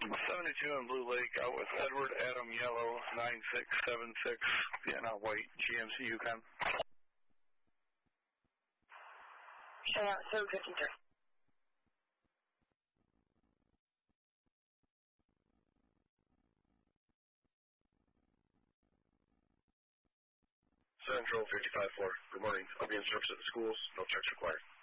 72 in Blue Lake, out with Edward Adam Yellow, 9676, Vienna White, GMC Yukon. Showing out 753. Central 55-4. Good morning. I'll be in service at the schools. No checks required.